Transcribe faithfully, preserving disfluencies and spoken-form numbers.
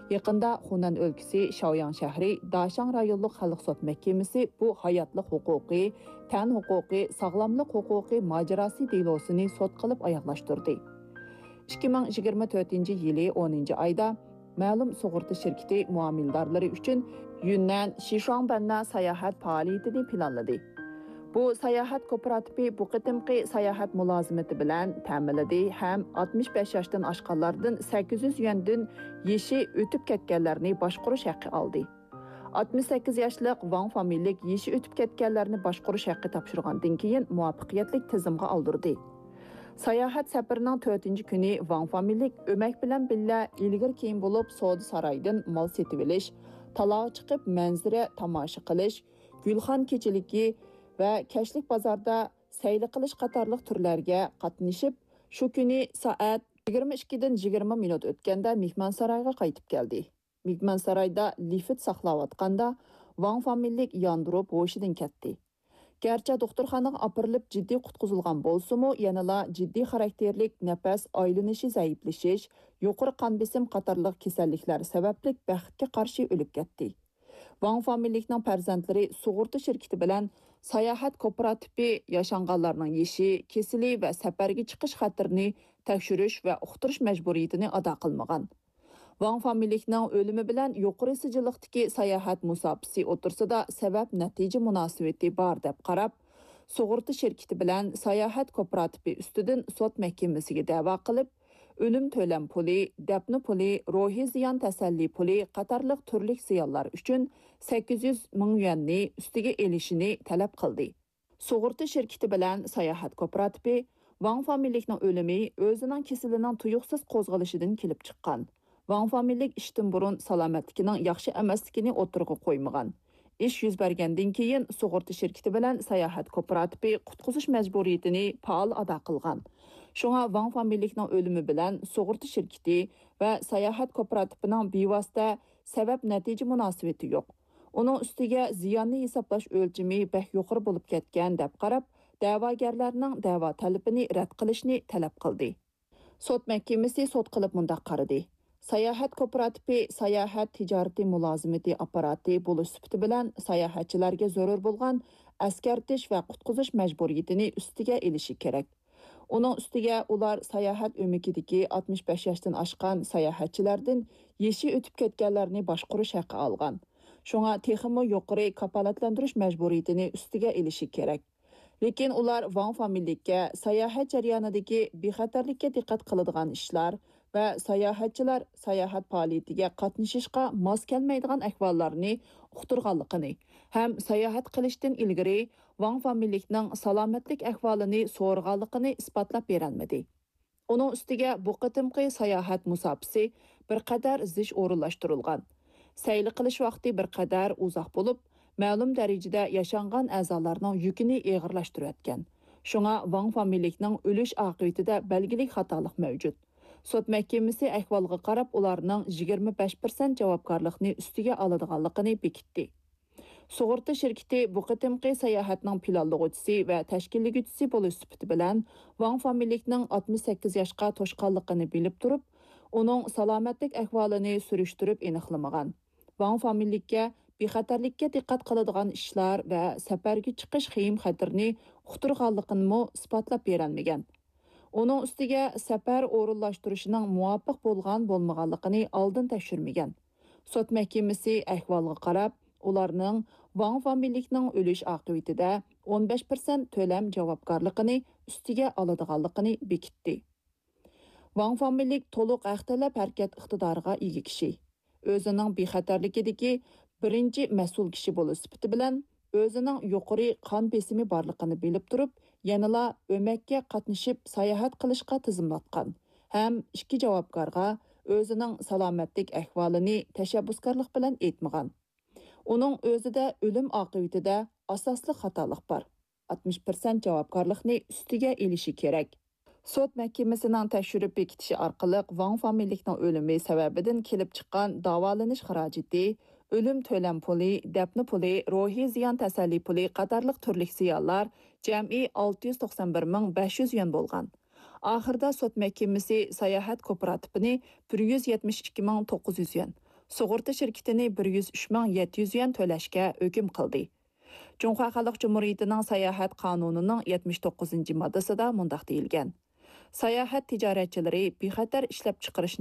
Yaqında Xunan өлkəsi Şaoyang şəhəri Daşang rayonluq xalq sot məhkəməsi bu hayatlıq hüquqi, tən hüquqi, sağlamlıq hüquqi macerası delosini sot qılıb ayaqlaşdırdı. ikki ming yigirma to'rtinchi yili o'ninchi ayda ma'lum sug'urta shirkati muamildarlari uchun Yunnan Shishuangbanna sayohat faoliyatini planladi. Bu sayohat kooperativi bu qitimqi sayohat mulozimati bilan ta'minladi ham oltmish besh yoshdan oshganlardan sakkiz yuz yuandan yeshi o'tib ketganlarni boshqarish haqqi oldi. oltmish sakkiz yoshlik Wang familiyalik yeshi o'tib ketganlarni boshqarish haqqi topshirgandan keyin muvaffaqiyatli tizimga oldirdi. Sayohat safarining to'rtinchi kuni Wang familiyalik o'mak bilan billa ilgir keyin bo'lib savdo saroyidan mol setib olish, taloq chiqib manzara tomosha qilish, gulxon kechiligi va kashlik bozorda sayli qilish qatorliq turlarga qatnashib, shu kuni soat yigirma ikkidan yigirma minut o'tganda mehmonsaroyga qaytib keldi. Mehmonsaroyda lift saqlayotganda Wang familiyalik yondirib hoshidan ketdi. Gerçi doktorxonaga opirilib jiddiy qutqizilgan bo'lsa-mu, yanala jiddiy xarakterlik nafas aylanishi zaiflashish, yuqori qon besim qatorliq kasalliklar sababli baxtga qarshi o'lib ketdi. Wang familiyalikning farzandlari sug'urta shirkati bilan sayohat kooperativi yashanganlarning yeshi, kesili va safarga chiqish xatirini tekshirish va uqtirish majburiyatini ado qilmagan. Wang familiyalikning o'limi bilan yuqori sijilliqdagi sayohat musofasi o'tirsida sabab natija munosabati bor deb qarab, sug'urta shirkati bilan sayohat kooperativi ustidan sud mahkamasiga da'vo qilib, o'lim to'lam puli, dafni puli, ruhiy ziyon tasalli puli qatorliq turli ziyonlar uchun sakkiz yuz ming yuanni ustiga elishini talab qildi. Sug'urta shirkati bilan sayohat kooperativi Wang familiyalikning o'limi o'zining kasalining tuyuqsiz qo'zg'alishidan kelib chiqqan. Wang familiyalik ishdan burun salomatligining yaxshi emasligini o'tirg'i qo'ymagan. Ish yuz bergandan keyin sug'urta shirkati bilan sayohat kooperativi qutqizish majburiyatini faol ado qilgan. Shunga Wang familiyalikning o'limi bilan sug'urta shirkati va sayohat kooperativining bevosita sabab natija munosabati yo'q. Uning ustiga ziyonni hisoblash o'lchami beh yuqori bo'lib ketgan deb qarab, da'vogarlarning da'vo talabini rad qilishni talab qildi. Sud mahkamasi sud qilib mundaq qaradi. Sayohat kooperativi sayohat tijoriy mulozimati apparati bo'lish sifati bilan sayohatchilarga zarur bo'lgan askartish va qutqizish majburiyatini ustiga elishi kerak. Uning ustiga ular sayohat o'mikidagi oltmish besh yoshdan oshgan sayohatchilardan yeshi o'tib ketganlarni boshqarish haqqi olgan. Shunga texmo yuqori kafolatlantirish majburiyatini ustiga elishi kerak. Lekin ular Wang familiyalikka sayohat jarayonidagi bexatarlikka diqqat qiladigan ishlar va sayohatchilar sayohat faoliyatiga qatnashishga mos kelmaydigan ahvollarni uqtirganligini ham sayohat qilishdan ilgari Wang familiyalikning salomatlik ahvolini so'rganligini isbotlab berolmadi. Uning ustiga bu qitimqi sayohat musofasi bir qadar zish o'rinlashtirilgan. Sayli qilish vaqti bir qadar uzoq bo'lib, ma'lum darajada yashangan a'zolarning yukini og'irlashtirayotgan. Shunga Wang familiyalikning o'lish oqibatida belgili xatolik mavjud. Sud mahkamasi ahvolga qarab ularning yigirma besh foiz javobgarlikni ustiga oladiganligini bekitdi. Sug'urta shirkati bu qitimqi sayohatning planlovchisi va tashkillovchisi bo'lish sifati bilan Wang familiyalikning oltmish sakkiz yoshga to'shqanligini bilib turib, uning salomatlik ahvolini surishtirib aniqlamagan. Wang familiyalikka bexatarlikka diqqat qiladigan ishlar va safarga chiqish xiyim xatirini uqtirganligini isbotlab berolmagan. Uning ustiga safar o'rinlashtirishining muvofiq bo'lgan bo'lmaganligini oldin tekshirmagan. Sud mahkamasi ahvolga qarab, ularning Wang familiyalikning o'lish oqibatida o'n besh foiz to'lam javobgarligini ustiga oladiganligini bekitdi. Wang familiyalik to'liq ahtilab harakat iqtidoriga ega kishi. O'zining bexatarligidagi birinchi mas'ul kishi bo'lish sifati bilan o'zining yuqori qon besimi borligini bilib turib, yanala o'makka qatnashib sayohat qilishga tizimlatgan. Ham ikki javobgarga o'zining salomatlik ahvolini tashabbuskorlik bilan aytmagan. Uning o'zida o'lim oqibatida asosli xatolik bor. oltmish foiz javobgarlikni ustiga elishi kerak. Sud mahkamasining tekshirib bekitishi orqali Wang familiyalikning o'limi sababidan kelib chiqqan davolanish xarajati, o'lim to'lam puli, dafni puli, ruhiy ziyon tasalli puli qatorliq turli ziyonlar jami olti yuz to'qson bir ming besh yuz yuan bo'lgan. Oxirida sud mahkamasi sayohat kooperativini bir yuz yetmish ikki ming to'qqiz yuz yuan, sug'urta shirkatini bir yuz uch ming yetti yuz yuan to'lashga hukm qildi. Cunhua Xalq Cumhuriyetining sayohat qonunining yetmish to'qqizinchi moddasida mundaq deyilgan. Sayohat tijoratchilari bexatar ishlab chiqarish